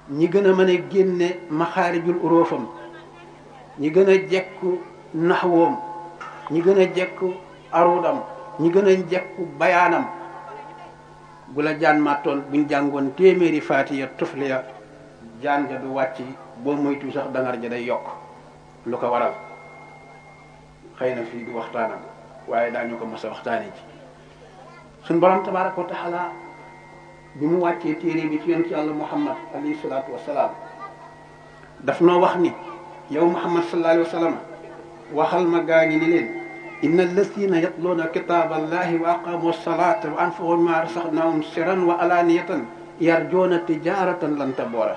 ñi gën a mën a génne maxaarijul uróofam, ñi gën a jekku naxwoom, ñi gën a jekku arudam, ñi gën a jekku bayaanam. bu la jaan màttoon buñ jàngoon téeméeri faatiya tufli ya jaan ja du wàcc, boo moytu sax dangar ja day yokk. lu ko waral xëy na fii du waxtaanam, waaye daañu ko mos a waxtaane ci suñ borom tabaraka wa taala bi mu wàccee téere bi ci yonent yàlla muhammad alayhi salaatu wasalaam daf noo wax ni yow muhammad sallallahu alayhi wa sallam waxal ma gaa ñi ni leen inna alladina yatluuna kitaaba allahi wa aqamu salata wa anfaqu mimma razaqnahum sirran wa alaniyatan yarjuuna tijaratan lan taboora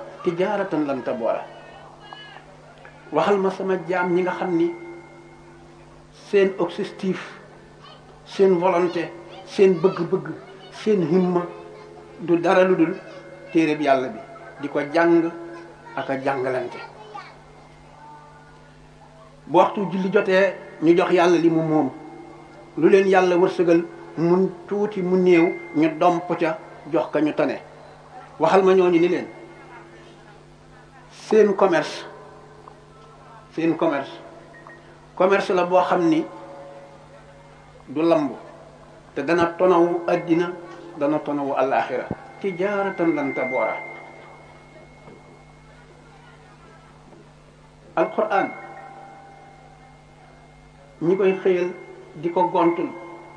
waxal ma sama jaam ñi nga xam ni seen objectif, seen volonté, seen bëgg-bëgg, seen himma du dara lu dul téere bi yàlla bi di ko jàng ak a jàngalante. bu waxtu julli jotee ñu jox yàlla li mu moom, lu leen yàlla wërsëgal mun tuuti mu néew ñu domp ca jox ka ñu tane. waxal ma ñooñu ni leen seen commerce la boo xam ni du lamb te dana tonawu addina dana tonawu alaxira tijaaratan lan taboora. alquran ñi koy xëyal di ko gontul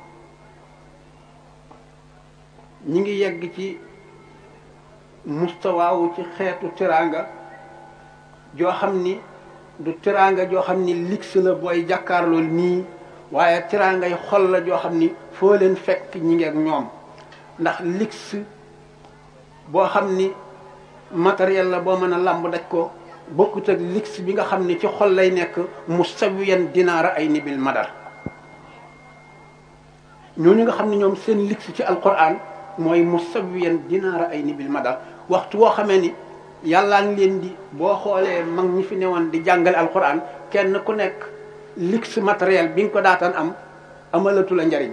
ñi ngi yegg ci mustawaawu ci xeetu teraanga joo xam ni du teraanga joo xam ni liggs la booy jàkkaarlool nii, waaye teraangay xol la joo xam ni foo leen fekk ñi ngeeg ñoom. ndax liggs boo xam ni matériel la boo mën a làmb daj ko bokkut ak liggs bi nga xam ni ci xol lay nekk musawiyan dinaara ay nibil madar. ñooñu nga xam ne ñoom seen liggs ci alquran mooy musawiyan dinaara ay nibil madar. waxtu woo xamee ni yàllaa ngi leen di, boo xoolee mag ñi fi newoon di jàngale alquran, kenn ku nekk liggs matériel bi nga ko daataan am amalatu la njariñ.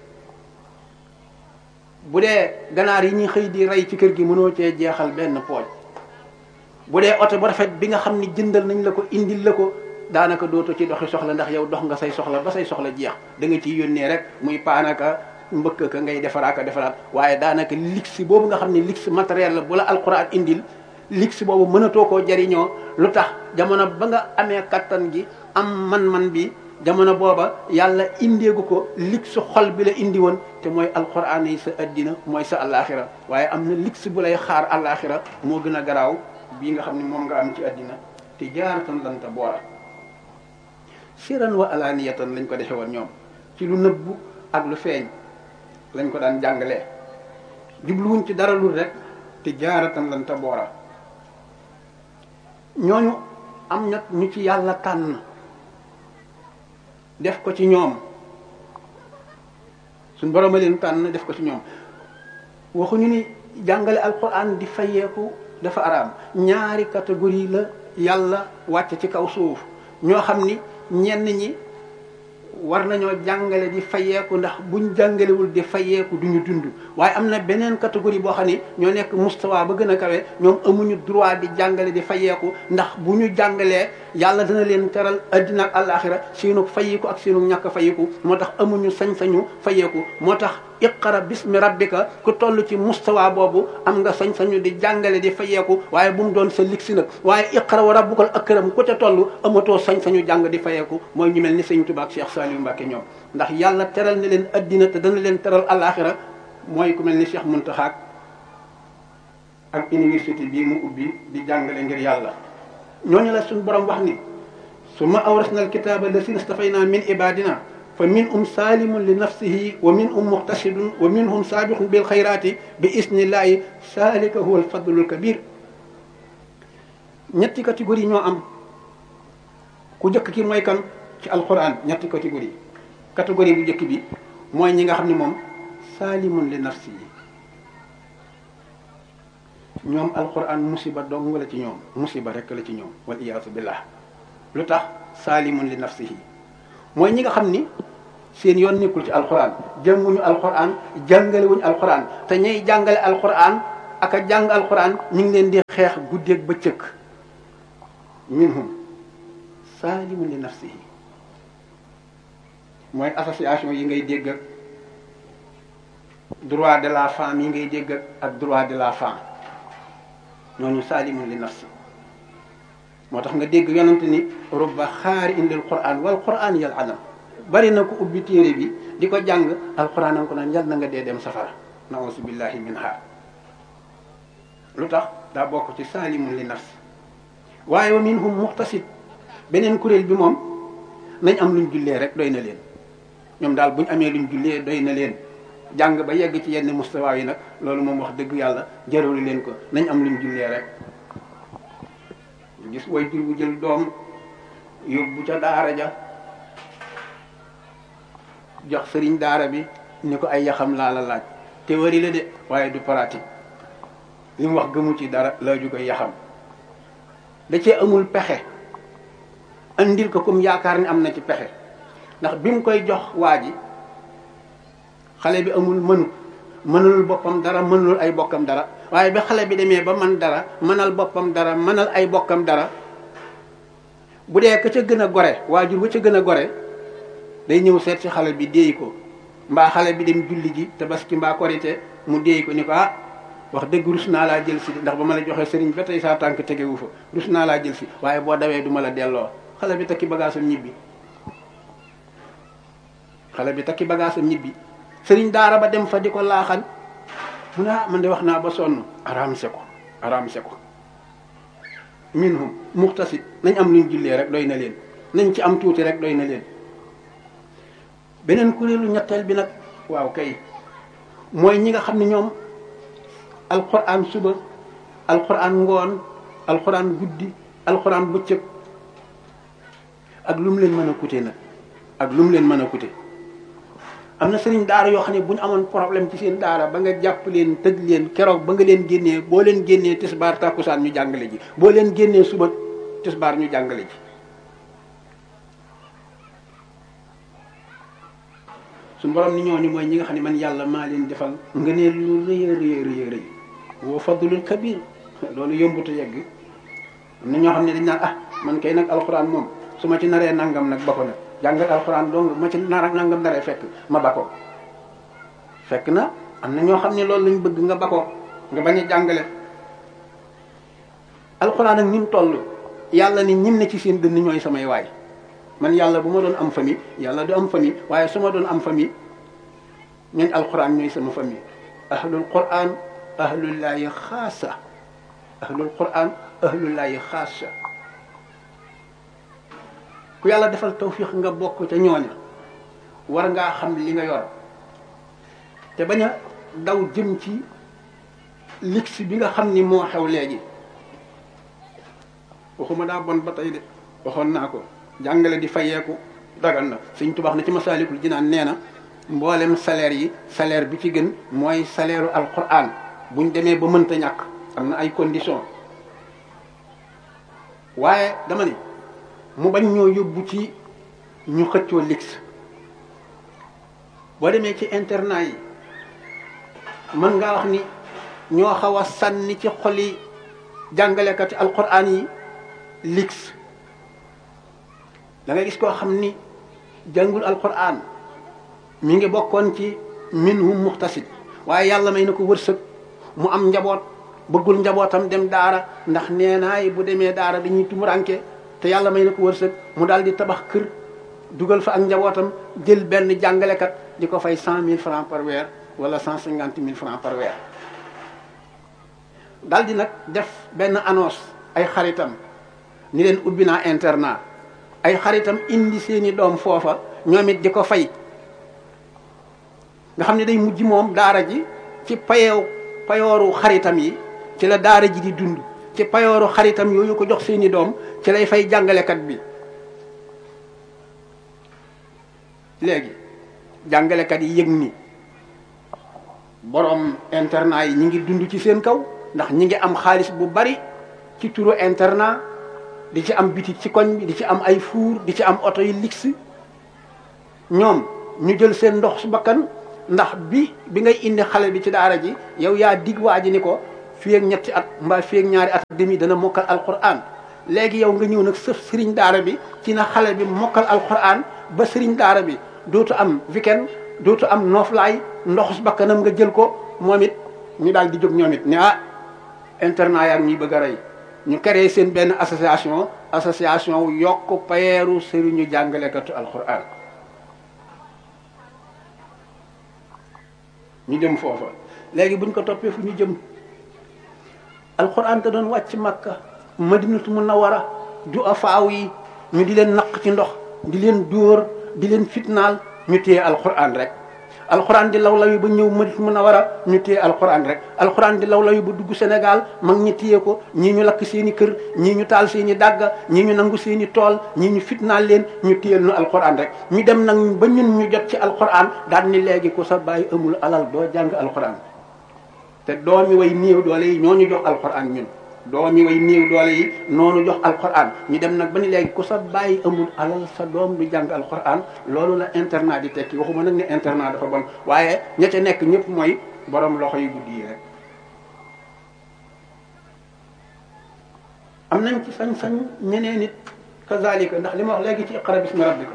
bu dee ganaar yi ñuy xëy di rey ci kër gi mënoo cee jeexal benn pooj. bu dee oto bu rafet bi nga xam ni jëndal nañ la ko indil la ko, daanaka dootoo ci doxi soxla ndax yow dox nga say soxla ba say soxla jeex. da nga ciy yónnee rek muy paanaka mbëkk ka ngay defaraaka defaraat, waaye daanaka liggs boobu nga xam ne liggs matériel la bu la alquran indil, liggs boobu mënatoo koo jariñoo. lu tax jamono ba nga amee kattan gi am man-man bi, jamono booba yàlla indeegu ko liggs xol bi la indi woon, te mooy alquran yi sa addina mooy sa alaxira. waaye am na liggs bu lay xaar alaxira moo gën a garaaw bii nga xam ne moom nga am ci addina. tijaaratan lan taboora. siran wa alaniyatan lañ ko defe woon ñoom, ci lu nëbbu ak lu feeñ lañ ko daan jàngalee. jubluwuñ ci dara lu rek tijaaratan lan taboora. ñooñu am na ñu ci yàlla tànn def ko ci ñoom, suñ borom a leen tànn def ko ci ñoom. waxuñu ni jàngale alquran di fayeeku dafa araam. ñaari catégorie la yàlla wàcc ci kaw suuf, ñoo xam ni ñenn ñi war nañoo jàngale di fayeeku, ndax buñ jàngalewul di fayeeku duñu dund. waaye am na beneen catégorie boo xam ni ñoo nekk mustawa ba gën a kawe, ñoom amuñu droit di jàngale di fayeeku, ndax bu ñu jàngalee yàlla dana leen teral addina ak àllaaxira seenu fayeeku ak seenu ñàkk fayeeku. moo tax amuñu sañ-sañu fayeeku. moo tax iqra bismi rabbika ku toll ci mustawa boobu am nga sañ-sañu di jàngale di fayeeku, waaye bu mu doon sa liggs nag. waaye iqra wa rabbukal akram ku ca toll amatoo sañ-sañu jàng di fayeeku. mooy ñu mel ni Sëñ Tuubaa ak Cheikh Saliou Mbacké ñoom, ndax yàlla teral na leen addina te dana leen teral alaxira. mooy ku mel ni Cheikh Muntaxa ak université bii mu ubbi di jàngale ngir yàlla. ñooñu la suñu borom wax ni summa awrasna alkitaba alladina stafayna min ibadina fa minhum salimun li nafsihi wa minhum muqtasidun wa minhum sabiqun bil xayrati bi isnillahi salika huwa alfadlul kabir. ñetti catégorie ñoo am. ku jëkk ki mooy kan ci alquran? ñetti catégorie bu njëkk bi mooy ñi nga xam ne moom saalimun li nafsi yi, ñoom alquran musiba dong la ci ñoom, musiba rek la ci ñoom, wal iyaasu billah. lu tax saalimun li nafsi yi? mooy ñi nga xam ni seen yoon nekkul ci alquran, jànguñu alquran, jàngalewuñu alquran, te ñay jàngale alquran ak a jàng alquran ñu ngi leen di xeex guddeeg bëccëg minhum saalimun li nafsihi mooy association yi ngay dégg ak droit de la femme yi ngay dégg ak droit de la femme ñooñu saalimun li nafsi moo tax nga dégg yonent ni rubba xaari indil quran wal quran yal anam bari na ko ubbi téere bi di ko jàng alquran an ko naan yal na nga dee dem safara nausu billahi minha lu tax daa bokk ci saalimun li nafsi waaye wa minhum muqtasid beneen kuréel bi moom nañ am luñ jullee rek doy na leen ñoom daal buñ amee luñ jullee doy na leen jàng ba yegg ci yenn mustawaa yi nag loolu moom wax dëgg yàlla jaralu leen ko nañ am luñ jullee rek gis way jur bu jël doom yóbbu ca daara ja jox sëriñ daara bi ni ko ay yaxam laa la laaj théorie la de waaye du pratique li mu wax gëmu ci dara laaju koy yaxam da cee amul pexe andil ko comme yaakaar ni am na ci pexe ndax bi mu koy jox waa ji xale bi amul mënul boppam dara mënul ay bokkam dara waaye ba xale bi demee ba man dara mënal boppam dara mënal ay bokkam dara bu dee ka ca gën a gore waajur ba ca gën a gore day ñëw seet si xale bi déey ko mbaa xale bi dem julli ji tabaski mbaa korite mu déey ko ni ko ah wax dëgg rus naa laa jël si ndax ba ma la joxee sëriñ ba tey saa tànk tegewu fa rus naa laa jël si waaye boo dawee du ma la delloo xale bi takki bagaasam ñibbi sëriñ daara ba dem fa di ko laaxal mu ne man de wax naa ba sonn araamse ko minhum muxtasid nañ am luñ jullee rek doy na leen nañ ci am tuuti rek doy na leen beneen kuréelu ñetteel bi nag waaw kay mooy ñi nga xam ne ñoom alquran suba alquran ngoon alquran guddi alquran bëccëg ak lu mu leen mën a coûter nag ak lu mu leen mën a coûter am na sëriñ daara yoo xam ne bu ñu amoon problème ci seen daara ba nga jàpp leen tëj leen keroog ba nga leen génnee boo leen génnee tisbaar tàkkusaan ñu jàngale ji boo leen génnee suba tisbaar ñu jàngale ji suñu borom ni ñooñu mooy ñi nga xam ne man yàlla maa leen defal nga ne lu rëy woo fadlul kabir loolu yombut a yegg am na ñoo xam ne dañ naan ah man kay nag alxuraan moom su ma ci naree nangam nag ba ko nag jàngal alxuraan dong ma ci nangam naree fekk ma bako fekk na am na ñoo xam ne loolu lañ bëgg nga bako nga bañ a jàngale alxuraan ak ni mu toll yàlla ni ñim ne ci seen dënn ñooy samay waay man yàlla bu ma doon am famille yàlla du am famille waaye su ma doon am famille ñooñ alxuraan ñooy sama famille ahlul quran ahlullaahi xaasa ahlul quran ahlullaahi xaasa ku yàlla defal tawfiix nga bokk ca ñooña war ngaa xam li nga yor te bañ a daw jëm ci lix bi nga xam ni moo xew léegi waxuma daa bon ba tey de waxoon naa ko jàngale di fayeeku dagan na Sëñ Tuubaa na ci Masaalikul Jinaan nee na mboolem salaire bi ci gën mooy salaire alquran buñ demee ba mënta ñàkk am na ay conditions waaye dama ni mu bañ ñoo yóbbu ci ñu xëccoo lix boo demee ci internat yi mën ngaa wax ni ñoo xaw a sànni ci xoli jàngalekati alquran yi lix da ngay gis koo xam ni jàngul alquran mi ngi bokkoon ci minhum muxtasid waaye yàlla may na ko wërsëg mu am njaboot bëggul njabootam dem daara ndax nee naay bu demee daara dañuy tumuranke te yàlla may na ko wërsëg mu daal di tabax kër dugal fa ak njabootam jël benn jàngalekat di ko fay 100 000 francs par weer wala 150 000 francs par weer daal di nag def benn annonce ay xaritam ni leen ubbi naa internat ay xaritam indi seeni doom foofa ñoom it di ko fay nga xam ne day mujj moom daara ji ci payooru xaritam yi ci la daara ji di dund ci payooru xaritam yooyu ko jox seeni doom ci lay fay jàngalekat bi léegi jàngalekat yi yëg ni borom internat yi ñi ngi dund ci seen kaw ndax ñi ngi am xaalis bu bari ci turu internat di ci am bitik ci koñ bi di ci am ay fuur di ci am oto yi lix ñoom ñu jël seen ndox su bakkan ndax bi ngay indi xale bi ci daara ji yow yaa dig waa ji ni ko fii ak ñetti at mbaa fii ak ñaari at demi dana mokkal alquran léegi yow nga ñëw nag sëf sëriñ daara bi ci na xale bi mokkal alquran ba sëriñ daara bi dootu am weekend dootu am nooflaay ndoxus bakkanam nga jël ko moom it ñu daal di jóg ñoom it ne internat yaa ñuy bëgg a rey ñu créé seen benn association yokk payeeru sëriñu jàngalekatu alquran ñu jëm foofa léegi buñ ko toppee fu ñu jëm alquran te doon wàcc makka madinatu munawara du afaaw yi ñu di leen naq ci ndox di leen dóor di leen fitnaal ñu téye alquran rek alquran di law law yi ba ñëw madinatu munawara ñu téye alquran rek alquran di law law yi ba dugg Sénégal mag ñi téye ko ñii ñu lakk seen i kër ñii ñu taal seen i dàgga ñii ñu nangu seen i tool ñii ñu fitnaal leen ñu téyel nu alquran rek ñu dem nag ba ñun ñu jot ci alquran daal ni léegi ku sa bàyyi amul alal doo jàng alquran te doomi way néew doole yi ñoo ñu jox alquran ñun doomi way néew doole yi noonu jox alquran ñu dem nag ba ni léegi ku sa bàyyi amul alal sa doom du jàng alquran loolu la internat di tekki waxuma nag ne internat dafa bon waaye ña ca nekk ñëpp mooy borom loxo yu guddi yi rek am nañ ci sañ-sañ ñeneen nit kazalika ndax li ma wax léegi ci iqra bismi rabbika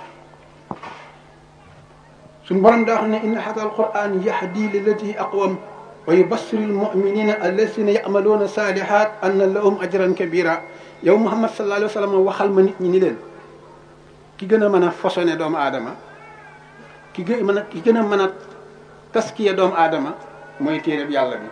suñ borom daa wax ne inna hada alquran yahdi lillati aqwam wa yubassiru almuminina alladina yamaluuna salihat anna lahum ajran kabira yow Muhammad sallallahu alayhi wa sallam waxal ma nit ñi ni leen ki gën a mën a façonné doomu aadama ki gën a mën a taskiya doomu aadama mooy téereb yàlla bi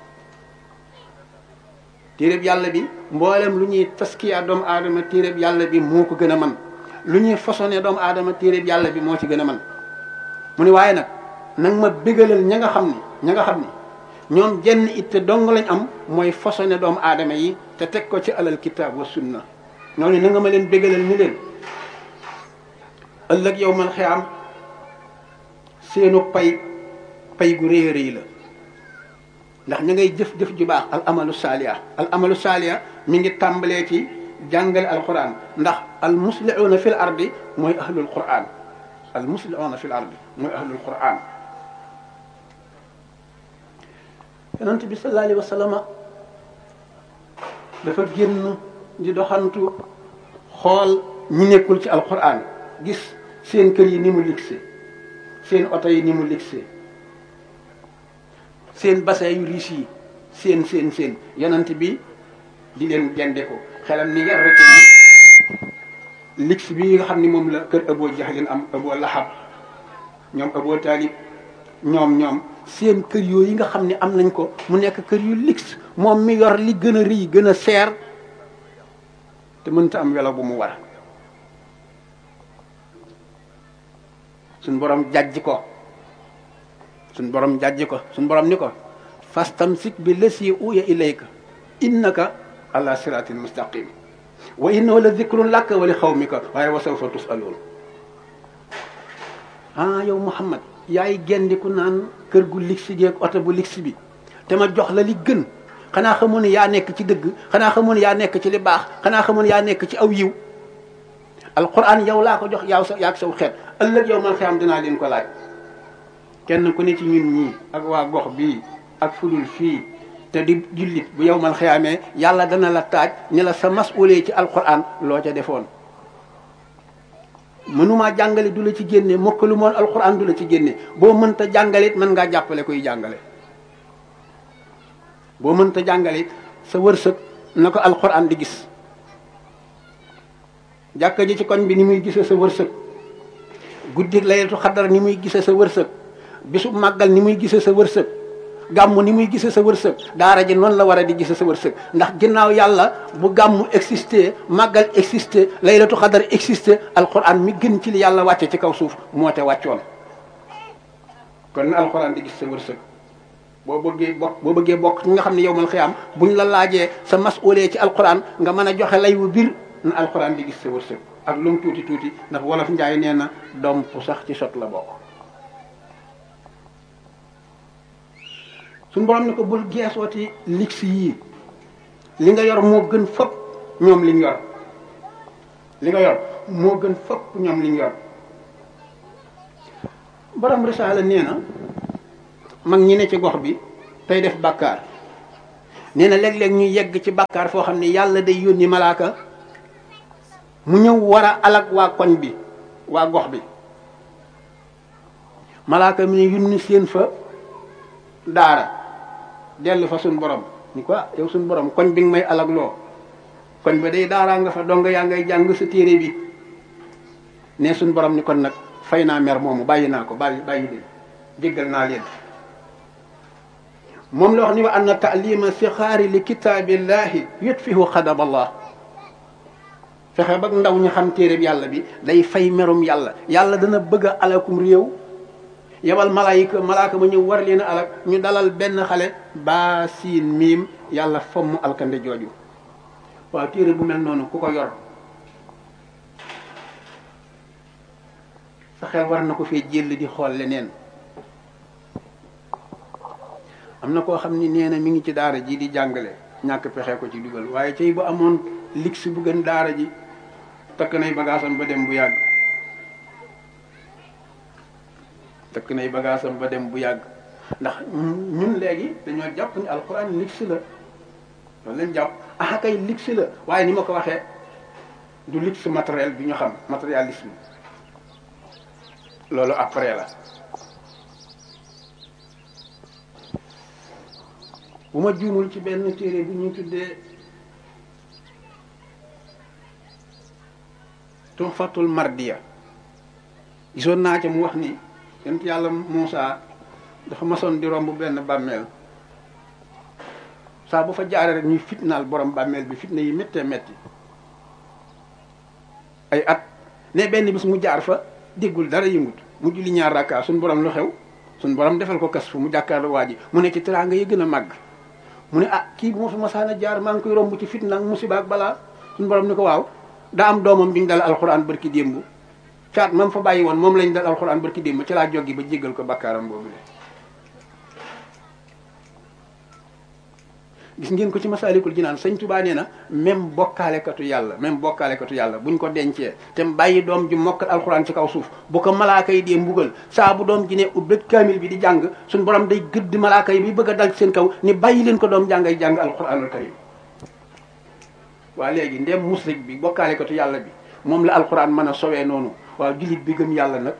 téereb yàlla bi mboolem lu ñuy taskiya doomu aadama téereb yàlla bi moo ko gën a mën lu ñuy façonné doomu aadama téereb yàlla bi moo ci gën a mën mu ne waaye nag nag ma bégalal ña nga xam ni ñoom jenn itte dong lañ am mooy façonné doomu aadama yi te teg ko ci alal kitaab wa sunna ñooñu na nga ma leen bégalal ni leen ëllëg yowmal xiyaam seenu pay gu rëy a rëy la ndax ña ngay jëf ju baax al amalu saaliya mi ngi tàmbalee ci jàngale alquran ndax al muslihuuna fil ardi mooy ahlul quran al muslihuuna fil ardi mooy ahlul quran yonent bi sallallahu alayhi wa sallam dafa génn di doxantu xool ñi nekkul ci alquran gis seen kër yi ni mu ligse seen oto yi ni mu ligse seen bassin yu riis yi seen yonent bi di leen gende ko xelam ni yar rek ligse bi nga xam ni moom la kër Abu Jahlin am Abu Lahab ñoom Abu Talib ñoom seen kër yooyu nga xam ne am nañ ko mu nekk kër yu luxe moom mi yor li gën a rëy gën a seer te mënta am welo bu mu war suñ borom jàjj ko suñ borom ni ko fastamsik bi lasi uya ilayka innaka ala siratin mustaqim wa innahu la zikrun laka wa li xawmika waaye wa sawfa tusaluun yow Muhammad yaay gendiku naan kër gu ligsi gi ak oto bu ligsi bi te ma jox la li gën xanaa xamoon ne yaa nekk ci dëgg xanaa xamoon ne yaa nekk ci li baax xanaa xamoon ne yaa nekk ci aw yiw alquran yow laa ko jox yaa ak saw xeet ëllëg yow man xam dinaa leen ko laaj kenn ku ne ci ñun ñii ak waa gox bii ak fudul fii te di jullit bu yow man xiyaamee yàlla dana la taaj ne la sa masuulee ci alquran loo ca defoon mënumaa jàngale du la ci génne mokkalu moon alquran du la ci génne boo mënta jàngalit mën ngaa jàppale koy jàngale boo mënta jàngalit sa wërsëg na ko alquran di gis jàkka ji ci koñ bi ni muy gisee sa wërsëg guddi laylatu xadar ni muy gisee sa wërsëg bisu màggal ni muy gisee sa wërsëg gàmmu ni muy gisee sa wërsëg daara ji noonu la war a di gisee sa wërsëg ndax ginnaaw yàlla bu gàmmu existé màggal existé laylatu xadar existé alquran mi gën ci li yàlla wàcce ci kaw suuf moo te wàccoon kon na alquran di gis sa wërsëg boo bëggee bokk ñi nga xam ne yow mal xiyaam buñ la laajee sa masuulee ci alquran nga mën a joxe lay wu bir na alquran di gis sa wërsëg ak lu mu tuuti ndax wolof njaay nee na domp sax ci sot la bokk suñu borom ne ko bul geesooti ligsi yii li nga yor moo gën fopp ñoom liñ yor li nga yor moo gën fopp ñoom liñ yor borom risaala nee na mag ñi ne ci gox bi tey def bàkkaar nee na léeg-léeg ñu yegg ci bàkkaar foo xam ne yàlla day yónni malaaka mu ñëw war a alag waa koñ bi waa gox bi malaaka mi ne yunni seen fa daara dellu fa suñ borom ni ko yow suñ borom koñ bi nga may alag loo koñ ba day daaraa nga fa donga yaa ngay jàng sa téere bi ne suñ borom ni kon nag fay naa mer moomu bàyyi naa ko bàyyi leen jéggal naa leen moom la wax ni wa anna taalima sixaari li kitaabillahi yutfihu xadaballah fexe ba ndaw ñu xam téere bi yàlla bi day fay merum yàlla yàlla dana bëgg a alakum réew yebal malaaka ma ñëw war leen a alak ñu dalal benn xale baa siin miim yàlla fomm alkande jooju waaw téere bu mel noonu ku ko yor sa xel war na ko fee jël di xool leneen am na koo xam ni nee na mi ngi ci daara ji di jàngale ñàkk pexe ko ci dugal waaye cay bu amoon lig si bu gën daara ji takk nay bagaasam ba dem bu yàgg ndax ñun léegi dañoo jàpp ni alxuraan lig si la loolu leen jàpp kay lig si la waaye ni ma ko waxee du lig si matériel bi ñu xam matérialisme loolu après la bu ma juumul ci benn téere bu ñuy tuddee Tuhfatul Mardiya gisoon naa ca mu wax ni yonent yàlla Muusaa dafa masoon di romb benn bàmmeel saa bu fa jaaree rek ñuy fitnaal borom bàmmeel bi fitna yi méttee métti ay at ne benn bis mu jaar fa déggul dara yëngut mu julli ñaar rakkaa suñ borom lu xew suñ borom defal ko kas fu mu jàkkaarloo waa ji mu ne ci teraanga yi gën a màgg mu ne kii bu ma fi masaana jaar maa ngi koy romb ci fitna ak musiba ak balaa suñu borom ni ko waaw daa am doomam bi ñu dal alxuraan barki démb caat mam fa bàyyi woon moom lañ dal alxuraan barki démb ci laa joggi ba jéggal ko bakkaaram boobu le gis ngeen ko ci Masaalikul Jinaan sëñ Tuubaa nee na même bokkaalekatu yàlla buñ ko dencee te bàyyi doom ji mokkal alxuraan ci kaw suuf bu ko malaaka yi dee mbugal saa bu doom ji ne ubbét kaamil bi di jàng suñ borom day gëdd malaaka yi bi bëgg a dal ci seen kaw ni bàyyi leen ko doom jàngay jàng alxuraanul karim waa léegi ndem musrik bi bokkaalekatu yàlla bi moom la alxuraan mën a sowee noonu waaw jullit bi gëm yàlla nag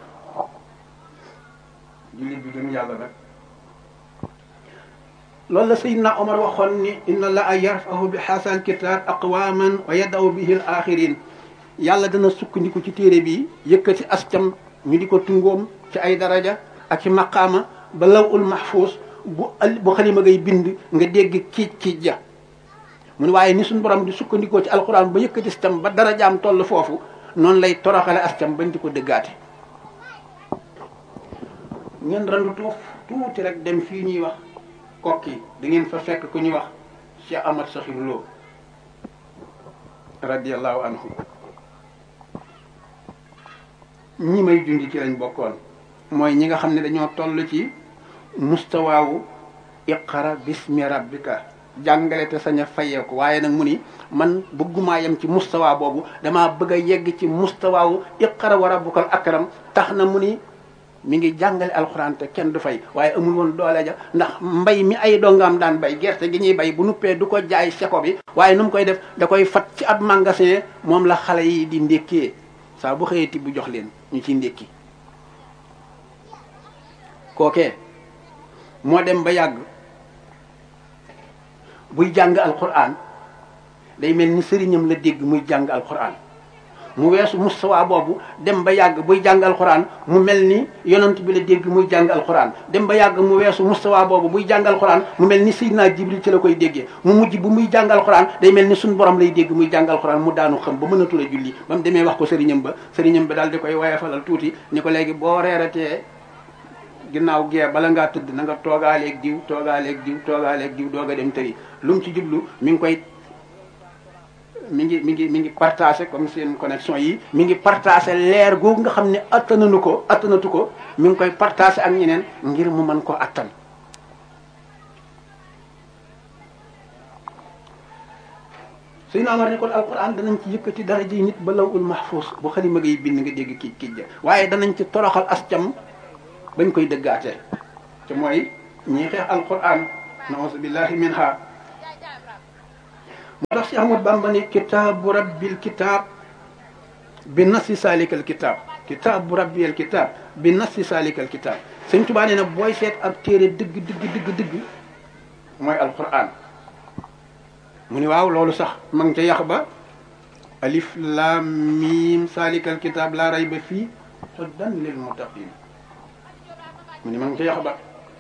loolu la Seydina Omar waxoon ni inna la yarfahu bi xaasal kitaab aqwaman wa yadaw bihi al axirin yàlla dana sukkandiku ci téere bi yëkkati ascam ñu di ko tungoom ci ay daraja ak ci maqaama ba lawul mahfuus bu xalima ngay bind nga dégg kiic ja mu ne waaye ni suñu borom di sukkandikoo ci alxuraan ba yëkkati ascam ba darajaam toll foofu noonu lay toroxale ascam bañ di ko dëggaate ngeen randu tuuti rek dem fii ñuy wax kokki da ngeen fa fekk ku ñuy wax Cheikh Ahmad Sakhir Lo radiyallahu anhu ñi may jundi ci lañ bokkoon mooy ñi nga xam ne dañoo toll ci mustawaawu iqra bismi rabbika jàngale te sañ a fayeeku waaye nag mu ni man bëggumaa yem ci mustawaa boobu damaa bëgg a yegg ci mustawaawu iqra wa rabbukal akram tax na mu ni mi ngi jàngale alxuraan te kenn du fay waaye amul woon doole ja ndax mbay mi ay dongaam daan bay gerte gi ñuy bay bu nuppee du ko jaay seko bi waaye nu mu koy def da koy fat ci ab magasin moom la xale yi di ndékkee saa bu xëyee ti bu jox leen ñu ciy ndékki kookee moo dem ba yàgg buy jàng alxuraan day mel ni sëriñam la dégg muy jàng alxuraan mu weesu mustawa boobu dem ba yàgg buy jàng alxuraan mu mel ni yonent bi la dégg muy jàng alxuraan dem ba yàgg mu weesu mustawa boobu buy jàng alxuraan mu mel ni Seydina Jibril ci la koy déggee mu mujj bu muy jàng alxuraan day mel ni suñ borom lay dégg muy jàng alxuraan mu daanu xam ba mënatul a julli ba mu demee wax ko sëriñam ba daal di koy wayefalal tuuti ni ko léegi boo reeratee ginnaaw gee bala ngaa tëdd na nga toogaaleeg diw doog a dem tëri lu mu ci jublu mi ngi partagé comme seen connexion yi mi ngi partagé leer googu nga xam ne attanatu ko mi ngi koy partagé ak ñeneen ngir mu mën ko attan Seydina Omar ne kon alquran danañ ci yëkkati daraja yi nit ba lawul mahfuus bu xalima ngay bind nga dégg kiij ja waaye danañ ci toroxal ascam bañ koy dëggaate te mooy ñii xeex alquran nauzu billahi minha tax si Ahmad Bamba ne kitaabu rabbil kitaab bi nasi salikal kitaab kitaabu rabbil kitaab bi nasi salikal kitaab sëñ Tuubaa nee na booy seet ab téere dëgg mooy alquran mu ni waaw loolu sax ma ngi ca yax ba alif lam mim salikal kitaab laa rayba fii hudan lil muttaqin mu ni ma ngi ca yax ba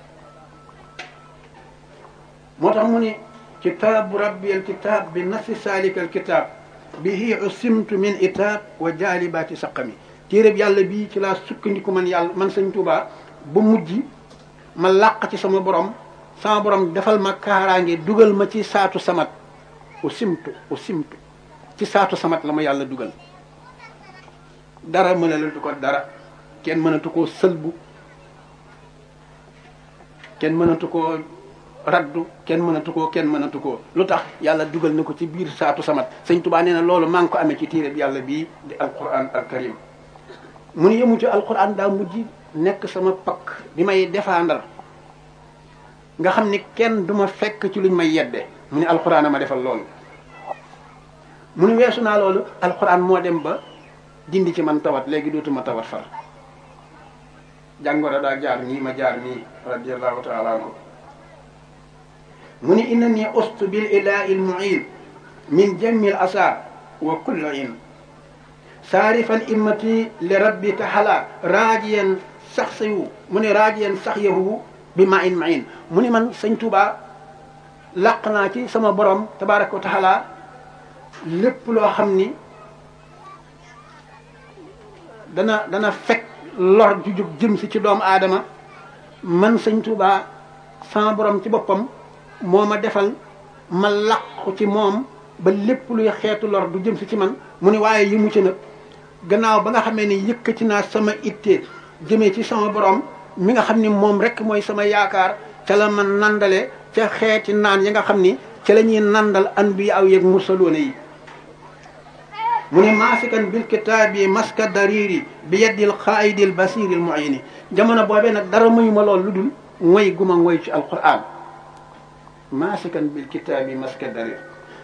moo tax mu ni kitaabu rabbil kitaab bi nasi salikal kitaab bihi usimtu min itaab wa jaalibaati saqami téereb yàlla bii ci laa sukkandiku man yàlla man sëñ Tuubaa ba mujj ma làq ci sama borom defal ma kaaraange dugal ma ci saatu samat usimtu ci saatu samat la ma yàlla dugal dara mënalatu ko dara kenn mënatu koo sëlbu kenn mënatu koo raddu kenn mënatu koo lu tax yàlla dugal na ko ci biir saatu samat sëñ Tuubaa nee na loolu maa ngi ko amee ci téere bi yàlla bii di alquran al karim mu ni yëmu ci alquran daa mujj nekk sama pakk bi may défendre nga xam ni kenn du ma fekk ci luñ may yedde mu ni alquran a ma defal loolu mu ni weesu naa loolu alquran moo dem ba dindi ci man tawat léegi dootuma tawat far jàngoro daa jaar nii ma jaar nii radiallahu taala anhu mu ni inna ni ustu bil ilahi al muin min jammi al asa wa kulli in saarifan immati li rabbi taala raajiyan sax sayu mu ni raajiyan sax yahu bi ma in mu ni man sëñ Tuubaa làq naa ci sama borom tabaraka wa taala lépp loo xam ni dana fekk lor ju jóg jëm si ci doomu aadama man sëñ Tuubaa sama borom ci boppam moo ma defal ma làqu ci moom ba lépp luy xeetu lor du jëm si ci man mu ni waaye yi mu ci nag gannaaw ba nga xamee ni yëkkati naa sama itte jëmee ci sama borom mi nga xam ni moom rek mooy sama yaakaar ca la ma nandale ca xeeti naan yi nga xam ni ca la ñuy nandal anbiya yeeg mursaloona yi mu ne maasikan bil kitaabi maska dariri bi yeddil xaayidil basiril muini jamono boobee nag dara mayu ma lool lu dul ngoy guma ngoy ci alquran maasikan bil kitaabi maska darir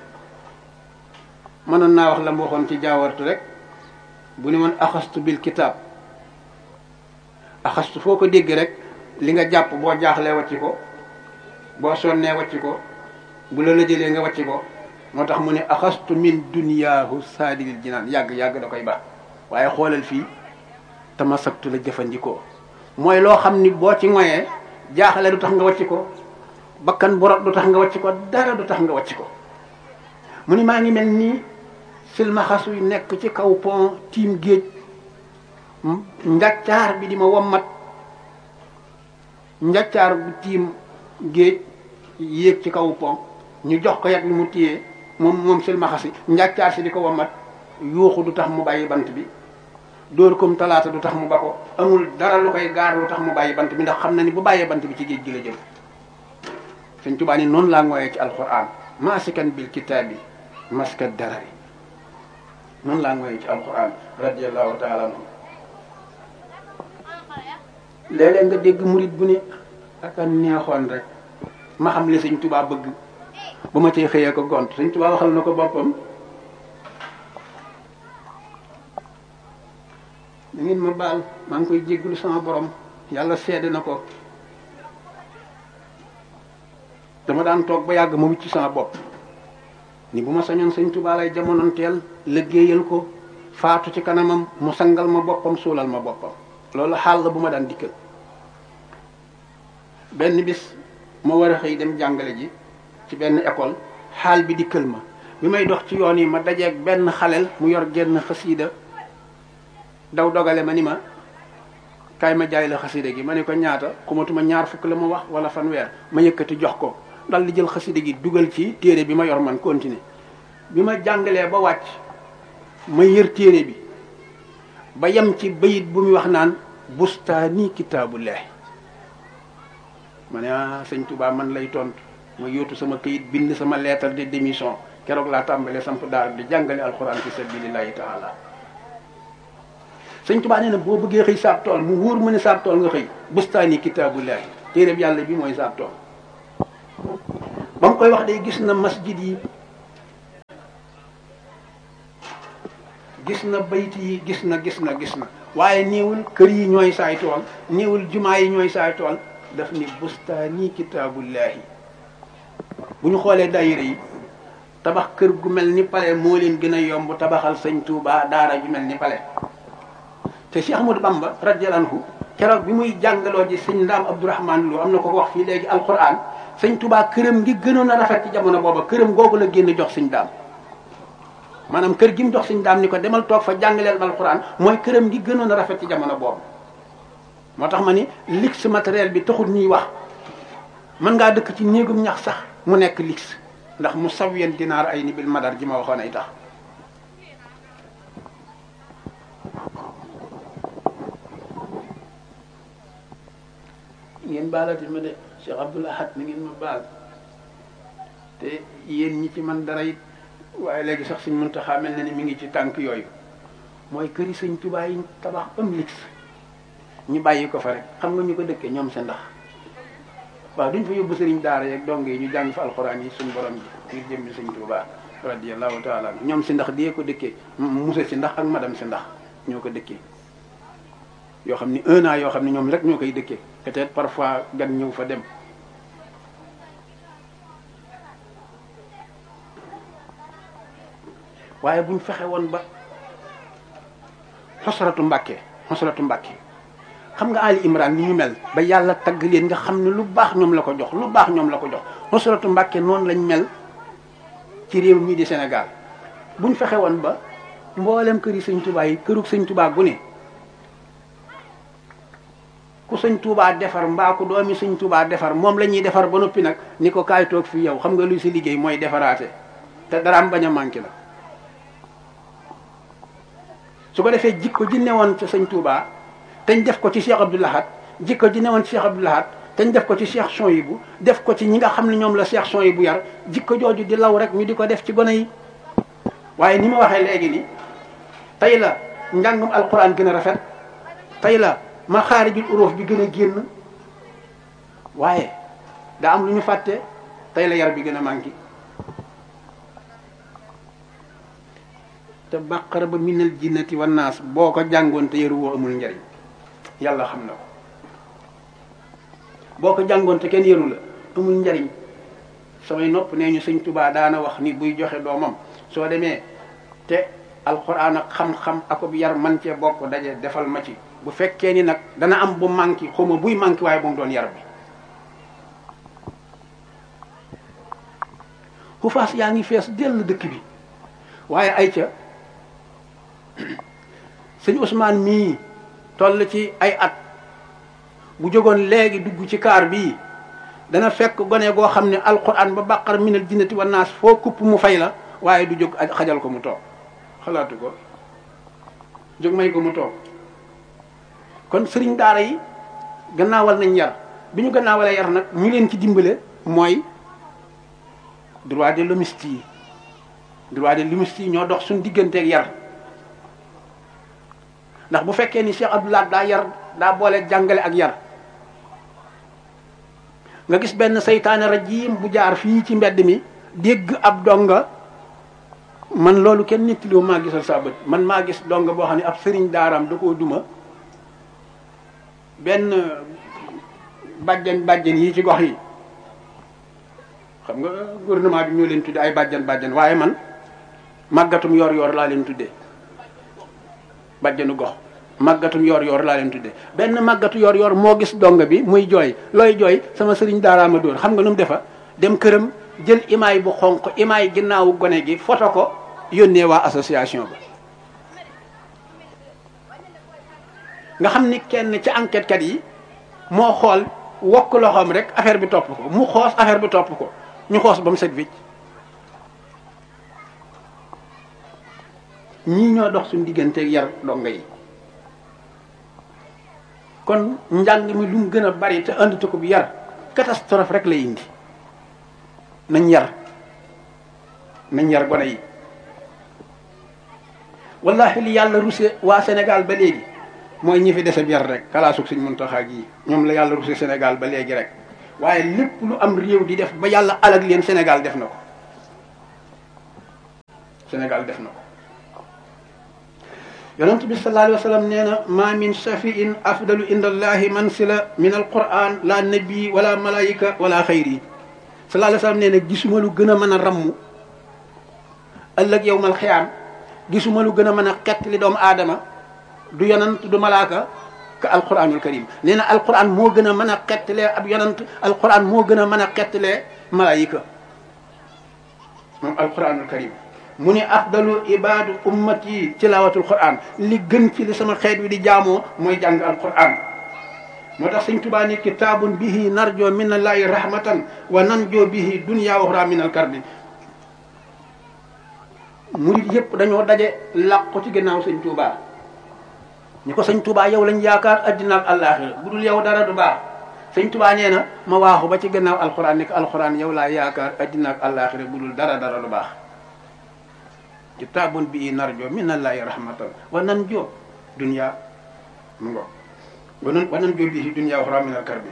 mënoon naa wax la mu waxoon ci jaawartu rek bu ne woon axastu bil kitaab axastu foo ko dégg rek li nga jàpp boo jaaxlee wàcci ko boo sonnee wàcci ko bu la la jëlee nga wàcci ko moo tax mu ne axastu min duniyaahu saadilil jinaan yàgg da koy baax waaye xoolal fii tamasaktu la jëfandikoo mooy loo xam ni boo ci ngoyee jaaxle du tax nga wàcci ko bakkan bu rot du tax nga wàcci ko dara du tax nga wàcci ko mu ni maa ngi mel nii silmaxas yu nekk ci kaw pont tiim géej njaccaar bi di ma wommat njaccaar bu tiim géej yéeg ci kaw pont ñu jox ko yat lu mu téyee moom silmaxas yi njaccaar si di ko wommat yuuxu du tax mu bàyyi bant bi dóor kom talaata du tax mu ba ko amul dara lu koy gaar lu tax mu bàyyi bant bi ndax xam na ni bu bàyyee bant bi ci géej gi la jëm Sëñ Tuubaa ni noonu laa ngooyee ci alquran maasikan bil kitaabi maska darari noonu laa ngooyee ci alquran radiallahu taala anhu léeg-léeg nga dégg murit bu ne ak a neexoon rek ma xam li Sëñ Tuubaa bëgg ba ma cee xëyee ko gont Sëñ Tuubaa waxal na ko boppam da ngeen ma baal maa ngi koy jéggulu sama borom yàlla seede na ko dama daan toog ba yàgg ma wicc sama bopp ni bu ma sañoon Sëñ Tuubaa lay jamonoonteel liggéeyal ko faatu ci kanamam mu sangal ma boppam suulal ma boppam loolu xaal la bu ma daan dikkal benn bis ma war a xëy dem jàngale ji ci benn école xaal bi dikkal ma bi may dox ci yoon yi ma dajeeg benn xaleel mu yor genn xasiida daw dogale ma ni ma kaay ma jaay la xasiida gi ma ne ko ñaata xumatuma ñaar fukk la ma wax wala fanweer ma yëkkati jox ko dal di jël xasiida gi dugal ci téere bi ma yor man continuer bi ma jàngalee ba wàcc ma yër téere bi ba yem ci bayit bu muy wax naan bustaani kitaabullahi ma ne Sëñ Tuubaa man lay tontu ma yóotu sama këyit bind sama lettre de démission keroog laa tàmbalee samp daal di jàngale alxuraan fi sabilillahi taala Sëñ Tuubaa nee na boo bëggee xëy saab tool mu wóor mu ne saab tool nga xëy bustaani kitaabullahi téere bi yàlla bi mooy saab tool ba mu koy wax day gis na masjid yi gis na bayti yi gis na waaye néewul kër yi ñooy saay tool néewul jumaa yi ñooy saay tool daf ni bustaani kitaabullahi. bu ñu xoolee daayira yi tabax kër gu mel ni pale moo leen gën a yomb tabaxal sëñ Touba daara ju mel ni pale. te Cheikh Ahmadou Bamba radiyallahu anhu keroog bi muy jàngaloo ji sëñ Ndaam Abdourahman Lo am na ko wax fii léegi alquran sëñ Touba këram ngi gënoon a rafet ci jamono booba këram googu la génn jox sëñ Ndaam. maanaam kër gi mu jox sëñ Ndaam ni ko demal toog fa jàngaleel alquran mooy këram gi gënoon a rafet ci jamono boobu. moo tax ma ni luxe matériel bi taxul ñuy wax mën ngaa dëkk ci néegum ñax sax mu nekk luxe ndax mu sawiyan dinaar ay ni bil madar ji ma waxoon ay tax. ngeen baalati ma de Cheikh Abdoul Ahad ni ngeen ma baal te yéen ñi ci man dara it waaye léegi sax suñ Muntaxa mel na ni mi ngi ci tànk yooyu mooy këri sëñ Tuubaa yi tabax am lix ñu bàyyi ko fa rek xam nga ñu ko dëkkee ñoom seen ndax waaw duñ fa yóbbu sëriñ daara yeeg dong yi ñu jàng fa alxuraan yi suñ borom ji ngir jëmmi sëñ Tuubaa radiyallahu taala ñoom si ndax di ko dëkkee monsieur si ndax ak madame si ndax ñoo ko dëkkee yoo xam ni 1 an yoo xam ne ñoom rek ñoo koy dëkkee peut-être parfois gan ñëw fa dem. waaye buñ fexe woon ba xosratu Mbàkke xam nga Ali Imran ni ñu mel ba yàlla tagg leen nga xam ne lu baax ñoom la ko jox xosratu Mbàkke noonu lañ mel ci réew mii di Sénégal buñ fexe woon ba mboolem kër yi sëñ Touba yi kërug sëñ Touba gu ne ku sëñ Touba defar mbaa ku doomi sëñ Touba defar moom la ñuy defar ba noppi nag ni ko kaay toog fii yow xam nga luy si liggéey mooy defaraate te daraam bañ a manqué la. su ko defee jikko ji newoon ci sëñ Touba teñ def ko ci Cheikh Abdoul Ahad jikko ji newoon ci Cheikh Abdoul Ahad teñ def ko ci Cheikh Souhaïbou def ko ci ñi nga xam ne ñoom la Cheikh Souhaïbou yar jikko jooju di law rek ñu di ko def ci gone yi. waaye ni ma waxee léegi ni tey la njàngum alquran gën a rafet tey la maxaarijul uruuf bi gën a génn waaye daa am lu ñu fàtte tey la yar bi gën a manqué. te baqara ba minal jinnati wan naas boo ko jàngoon te yaru woo amul njariñ yàlla xam na ko boo ko jàngoon te kenn yaru la amul njariñ samay nopp nee ñu sëñ Touba daana wax ni buy joxe doomam soo demee te alxuraan ak xam-xam akub yar man cee bokk daje defal ma ci bu fekkee ni nag dana am bu manqué xawma buy manqué waaye bu mu doon yar bi. xufaas yaa ngi fees dell dëkk bi waaye ay ca sëñ Ousmane mii toll ci ay at bu jógoon léegi dugg ci kaar bii dana fekk gone goo xam ne alquran ba baqar minal jinnati wan naas foo kupp mu fay la waaye du jóg xajal ko mu toog xalaatu ko jóg may ko mu toog. kon sëriñ daara yi gannaawal nañ yar bi ñu gannaawalee yar nag ñu leen ci dimbale mooy droit de l'hommiste yi ñoo dox suñ digganteeg yar. ndax bu fekkee ni Cheikh Abdoul Ahad daa boole jàngale ak yar nga gis benn seytaane rajim bu jaar fii ci mbedd mi dégg ab donga man loolu kenn nettaliwu maa gisal saa bët man maa gis donga boo xam ne ab sëriñ daaraam da koo duma benn bàjjen yi ci gox yi xam nga gouvernement bi ñoo leen tudde ay bàjjen waaye man màggatum yor laa leen tuddee bàjjenu gox màggatum yor laa leen tudde benn màggatu yor moo gis donga bi muy jooy looy jooy sama sëriñ daaraama dóor xam nga nu mu defa dem këram jël imaay bu xonq imaay ginnaawu gone gi foto ko yónnee waa association ba nga xam ni kenn ci enquête kat yi moo xool wokk loxoom rek affaire bi topp ko mu xoos affaire bi topp ko ñu xoos ba mu set wicc ñii ñoo dox suñu digganteeg yar donga yi kon njàng mi lu mu gën a bari te andatu ko bi yar catastrophe rek lay indi nañ yar gone yi wallahi li yàlla rusé waa Sénégal ba léegi mooy ñi fi dese yar rek kalaasug Sëñ Muntaxa gi ñoom la yàlla rusé Sénégal ba léegi rek waaye lépp lu am réew di def ba yàlla alag leen Sénégal def na ko yonent bi sallallahu alayhi wa sallam nee na ma min shafiin afdalu inda allahi mansila min alquran la nabi wala malaika wala xayri sallallahu alayhi wa sallam nee na gisuma lu gën a mën a ramm ëllëg yowmal xiyaam gisuma lu gën a mën a xett li doomu aadama du yonant du malaaka ka alquranul karim nee na alquran moo gën a mën a xettalee ab yonant alquran moo gën a mën a xettalee malaayika moom alquranul karim mu ne afdalu ibadu ummati tilaawatul quran li gën ci li sama xeet wi di jaamoo mooy jàng alquran moo tax sëñ Tuubaa ni kitaabun bihi narjo min allahi rahmatan wa nanjo bihi dunya wa uxra min alkarbi murid yëpp dañoo daje làqu ci ginnaaw sëñ Tuubaa ñu ko sëñ Tuubaa yow lañ yaakaar addina ak àllaaxira bu dul yow dara du baax sëñ Tuubaa nee na ma waaxu ba ci ginnaaw alquran ni ko alquran yow laa yaakaar addina ak àllaaxira bu dul dara du baax kitaabun bi narjo min allahi rahmatan wa nanjo dunya mu ngo wa nanjo bihi dunya wa uxra min alkarbi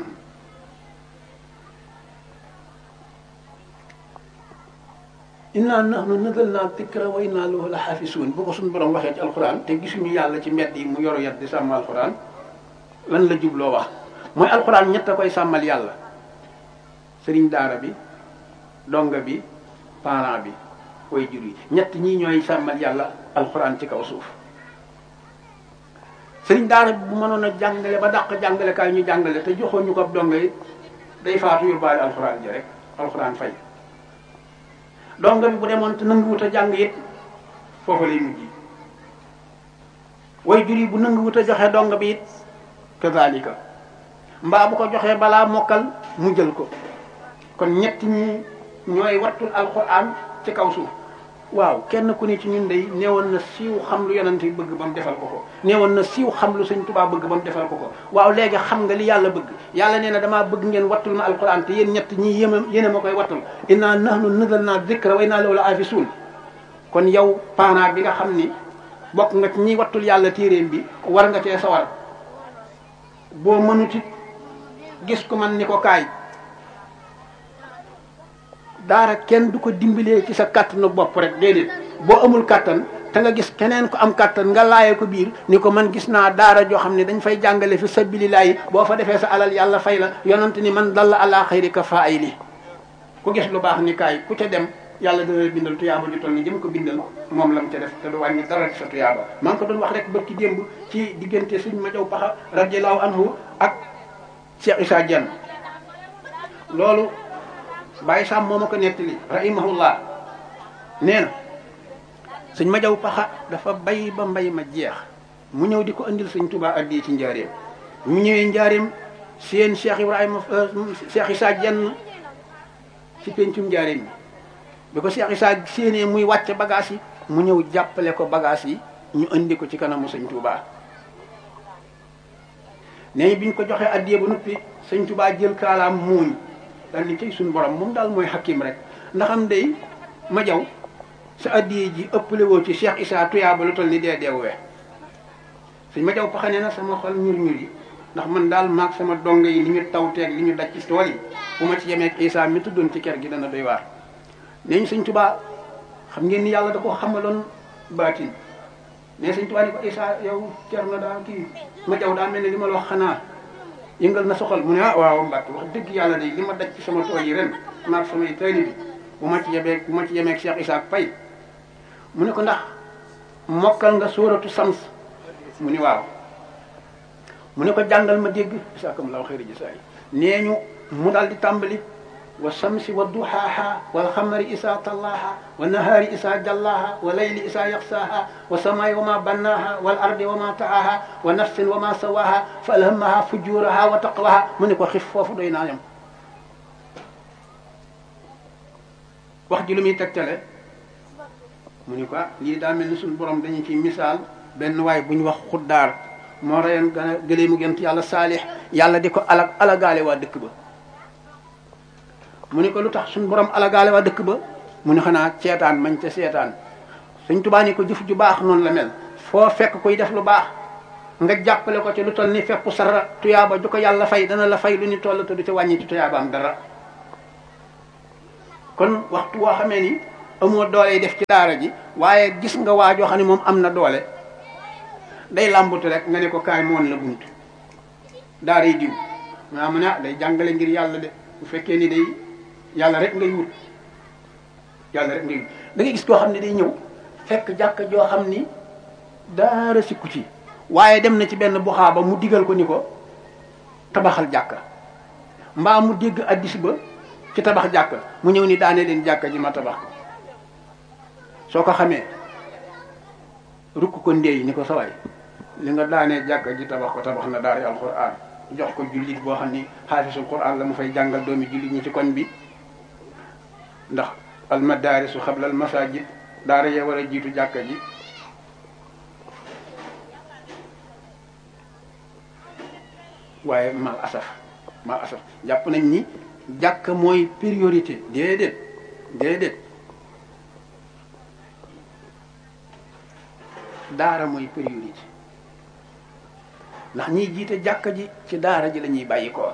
inna nahnu nazalna dikra wa inna lahu la xaafisuun bu ko suñu borom waxee ci alquran te gisuñu yàlla ci mbedd yi mu yoru yat di sàmm alquran lan la jubloo wax mooy alquran ñett a koy sàmmal yàlla sëriñ daara bi donga bi parent bi way jur yi ñett ñii ñooy sàmmal yàlla alquran ci kaw suuf sëriñ daara bi bu mënoon a jàngale ba dàq jàngale kaay ñu jàngale te joxoon ñu ko ab donga yi day faatu yóbbaale alquran ji rek alquran fay donga bi bu demoon te nanguwut a jàng it foofu lay mujj way jur yi bu nanguwut a joxe donga bi it kazalika mbaa bu ko joxee balaa mokkal mu jël ko kon ñett ñi ñooy wattul alquran ci kaw suuf waaw kenn ku ne ci ñun day neewoon na siiw xam lu yonent bi bëgg ba mu defal ko ko neewoon na siiw xam lu sëñ Tuubaa bëgg ba mu defal ko ko waaw léegi xam nga li yàlla bëgg yàlla nee na damaa bëgg ngeen wattul ma alquran te yéen ñett ñii yéen ma koy wattul inna nahnu nazalna dikra wa inna lahu la xaafisuun kon yow parent bi nga xam ni bokk nga ci ñiy wattul yàlla téeréem bi war nga cee sawar boo mënuti gis ko man ni ko kaay daara kenn du ko dimbalee ci sa kàttanu bopp rek déedéet boo amul kàttan te nga gis keneen ko am kàttan nga laayee ko biir ni ko man gis naa daara joo xam ne dañ fay jàngale fi sabilillahi boo fa defee sa alal yàlla fay la yonent ni man dalla ala xayri ka fa ay li ku gis lu baax ni kaay ku ca dem yàlla dana bindal tuyaaba ju toll ni jëm ko bindal moom la mu ca def te du wàññi dara ci sa tuyaaba maa ngi ko doon wax rek bërki démb ci diggante sëñ ma jaw paxa radiallahu anhu ak Cheikh Issa Diène loolu Baye Sam moo ma ko nettali rahimahullah nee na sëñ ma jaw paxa dafa bay ba mbay ma jeex mu ñëw di ko andil sëñ Tuubaa addi ci njaareem mu ñëwee njaareem seen Cheikh Ibrahima Cheikh Issa Diène ci pencum njaareem bi ko Cheikh Issa séenee muy wàcce bagage yi mu ñëw jàppale ko bagage yi ñu andi ko ci kanamu sëñ Tuubaa nee biñ ko joxee addiye ba noppi sëñ Tuubaa jël kaalaam muuñ daal ni cay suñu borom moom daal mooy hakim rek ndaxam day ma jaw sa addiye ji ëppale woo ci Cheikh Issa tuyaaba lu toll ni dee deewee sëñ ma jaw paxane na sama xol ñur yi ndax man daal maag sama donga yi li ñu tawteeg li ñu daj ci tool yi bu ma ci yemeeg Issa mi tuddoon ci kër gi dana doy waar nee ñu sëñ Tuubaa xam ngeen ni yàlla da ko xamaloon baatin mais sëñ Tuubaa ni ko Issa yow cer na daal kii ma jaw daa mel ne li ma la wax xanaa yëngal na soxal mu ne ah waaw Mbàkke wax dëgg yàlla day li ma daj ci sama tool yi ren maag samay taalibe bi bu ma ci yemeeg Cheikh Issa Faye mu ne ko ndax mokkal nga sóoratu Sams mu ni waaw mu ne ko jàngal ma dégg isaakamullahu xayra jasaay nee ñu mu daal di tàmbali wa samsi wa duhaaha wal xamari isaa tallaaha wa nahaari isaa jallaaha wa layli isaa yaxsaaha wa samaay wa ma bannaaha wal ardi wa ma taaha wa nafsin wa ma sawaaha fa alhamaha fujuraha wa taqwaha mu ne ko xif foofu doy naa yam wax ji lu muy tegtale mu ne ko lii daa mel ni suñu borom dañu ci misaal benn waay bu ñu wax xuddaar moo reyoon gëlee mu gent yàlla saalix yàlla di ko alagaale waa dëkk ba mu ne ko lu tax suñu borom alagaale waa dëkk ba mu ne xanaa seetaan mañ ca seetaan Sëñ Tuubaa ni ko jëf ju baax noonu la mel foo fekk kuy def lu baax nga jàppale ko ci lu toll ni fekku sara tuyaaba ju ko yàlla fay dana la fay lu ni toll te du ca wàññi ci tuyaabaam dara kon waxtu woo xamee ni amoo doole def ci daara ji waaye gis nga waa joo xam ne moom am na doole day làmbatu rek nga ne ko kaay moon la bunt daara yi diw maa mu ne day jàngale ngir yàlla de bu fekkee ni day yàlla rek ngay wut yàlla rek ngay wut da ngay gis koo xam ne day ñëw fekk jàkka joo xam ni daara sikku ci waaye dem na ci benn buxaaba mu digal ko ni ko tabaxal jàkka mbaa mu dégg addis ba ci tabax jàkka mu ñëw ni daane leen jàkka ji ma tabax ko soo ko xamee rukk ko ndeey ni ko sawaay li nga daanee jàkka ji tabax ko tabax na daara alquran jox ko jullit boo xam ni xaafisul quran la mu fay jàngal doomi jullit ñi ci koñ bi ndax almadaarisu xabla al masajid daara yee war a jiitu jàkka ji waaye mal asaf jàpp nañ ni jàkk mooy priorité déedéet daara mooy priorité ndax ñiy jiite jàkka ji ci daara ji la ñuy bàyyi ko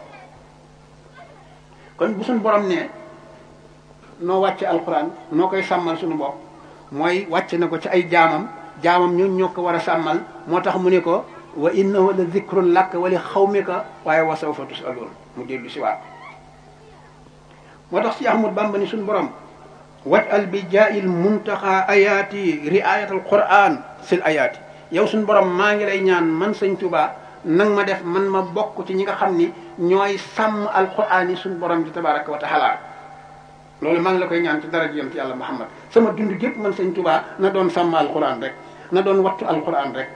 kon bu suñ borom ne noo wàcce alxuraan noo koy sàmmal suñu bopp mooy wàcce na ko ci ay jaamam ñun ñoo ko war a sàmmal moo tax mu ne ko wa innahu la zikrun laka wa li xawmika waaye wa sawfa tusaluun mu dellu si waat moo tax si Ahmad Bamba ni suñu borom waj'al bi jaa'il muntaxa ayaati riayat al quran sil ayaati yow suñu borom maa ngi lay ñaan man sëñ Tuubaa nang ma def man ma bokk ci ñi nga xam ni ñooy sàmm alquran yi suñu borom di tabaraka wa taala loolu maa ngi la koy ñaan ci daraja yonent yàlla Muhammad sama dund gépp man sëñ Tuubaa na doon sàmm alquran rek na doon wattu alquran rek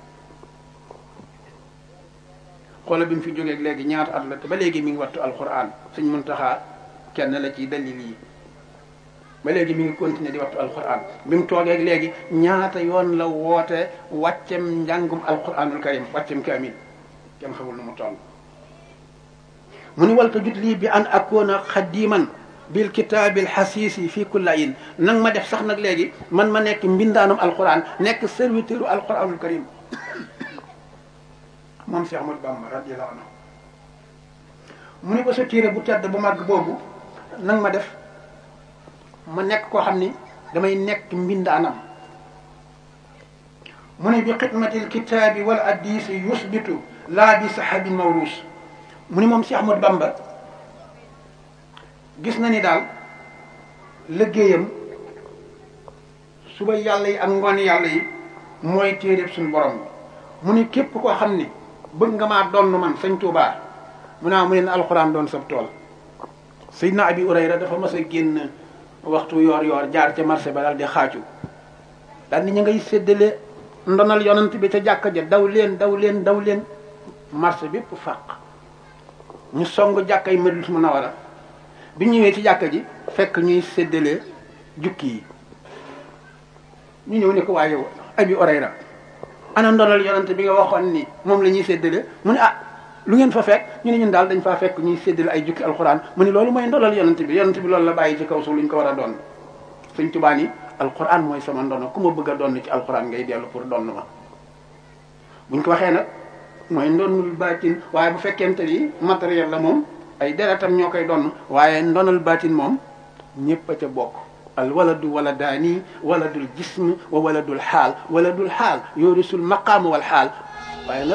xoola bi mu fi jógeeg léegi ñaata at la te ba léegi mi ngi wattu alquran sëñ Muntaxa kenn la ci dalil yi ba léegi mi ngi continuer di wattu alquran bi mu toogeeg léegi ñaata yoon la woote wàccem njàngum alquranul karim wàccem kaamil kenn xamul nu mu toll mu ni walta jut lii bi an akoona xadiman bil kitaabil xasiisi fii kullayin nang ma def sax nag léegi man ma nekk mbindaanum alquran nekk serviteur u alquranul karim moom Cheikh Ahmadou Bamba radiyallahu anhu mu ni ko sa téere bu tedd bu màgg boobu nang ma def ma nekk koo xam ni damay nekk mbindaanam mu ne bi xidmatil kitaabi wal hadiisi yusbitu laa bi saxabi mawruus mu ni moom Cheikh Ahmadou Bamba gis na ni daal liggéeyam suba yàlla yi ak ngoon yàlla yi mooy téeréb suñu borom mu ni képp koo xam ni bëgg nga maa doon man sëñ Tuubaa mu naa mu ne alxuraan doon sab tool Seydina Abi Hurayra dafa mas a génn waxtu yoor jaar ca marché ba daal di xaaju daal ni ñu ngay séddale ndonal yonent bi ca jàkka ja daw leen marché bépp fàq ñu song jàkka yi Madinatul Munawwara bi ñëwee ci jàkka ji fekk ñuy séddale jukki yi ñu ñëw ne ko waaye yow Abi Hurayra ana ndonal yonent bi nga waxoon ni moom la ñuy séddale mu ne lu ngeen fa fekk ñu ne ñun daal dañ faa fekk ñuy séddale ay jukki alxuraan mu ne loolu mooy ndonal yonent bi loolu la bàyyi ci kaw suuf lu ñu ko war a doon Sëñ Tuubaa ni alxuraan mooy sama ndono ku ma bëgg a doon ci alxuraan ngay dellu pour donn ma buñ ko waxee nag mooy ndonul baatin waaye bu fekkente ni matériel la moom ay deretam ñoo koy donn waaye ndonal baatin moom ñépp a ca bokk al waladu waladaani waladul jism wa waladul xaal yorisul maqaam wal xaal waaye